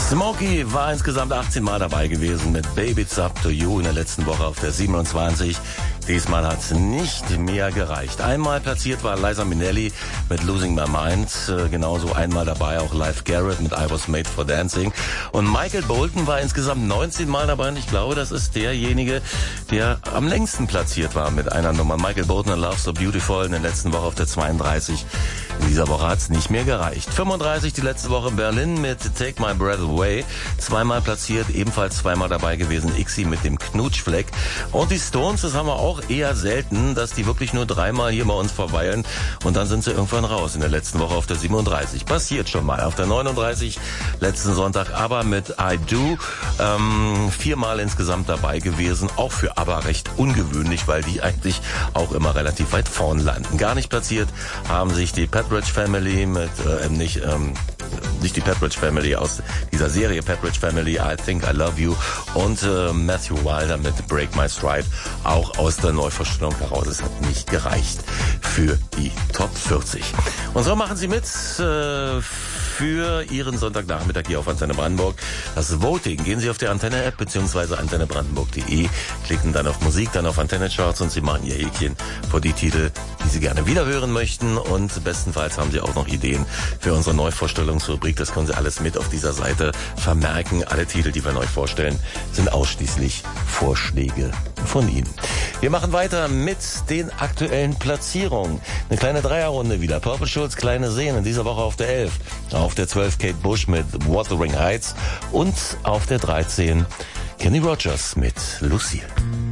Smokey war insgesamt 18 Mal dabei gewesen mit Baby It's Up to You in der letzten Woche auf der 27. Diesmal hat es nicht mehr gereicht. Einmal platziert war Liza Minnelli mit Losing My Mind. Genauso einmal dabei auch Leif Garrett mit I Was Made for Dancing. Und Michael Bolton war insgesamt 19 Mal dabei. Und ich glaube, das ist derjenige, der am längsten platziert war mit einer Nummer. Michael Bolton and Love So Beautiful in der letzten Woche auf der 32. In dieser Woche hat es nicht mehr gereicht. 35 die letzte Woche in Berlin mit Take My Breath Away. Zweimal platziert, ebenfalls zweimal dabei gewesen IXI mit dem Knutschfleck. Und die Stones, das haben wir auch eher selten, dass die wirklich nur dreimal hier bei uns verweilen und dann sind sie irgendwann raus. In der letzten Woche auf der 37. Passiert schon mal. Auf der 39 letzten Sonntag aber mit I Do. Viermal insgesamt dabei gewesen. Auch für ABBA recht ungewöhnlich, weil die eigentlich auch immer relativ weit vorn landen. Gar nicht platziert haben sich die Pepperidge Family mit, nicht die Pepperidge Family aus dieser Serie Pepperidge Family, I Think I Love You und Matthew Wilder mit Break My Stride, auch aus der Neuvorstellung heraus. Es hat nicht gereicht für die Top 40. Und so machen Sie mit für Ihren Sonntagnachmittag hier auf Antenne Brandenburg. Das Voting. Gehen Sie auf die Antenne-App bzw. antennebrandenburg.de, klicken dann auf Musik, dann auf Antenne-Charts und Sie machen Ihr Häkchen vor die Titel, die Sie gerne wiederhören möchten. Und bestenfalls haben Sie auch noch Ideen für unsere Neuvorstellungsrubrik. Das können Sie alles mit auf dieser Seite vermerken. Alle Titel, die wir neu vorstellen, sind ausschließlich Vorschläge von Ihnen. Wir machen weiter mit den aktuellen Platzierungen. Eine kleine Dreierrunde wieder. Purple Schulz, Kleine Seen in dieser Woche auf der 11. Auf der 12 Kate Bush mit Wuthering Heights und auf der 13 Kenny Rogers mit Lucille.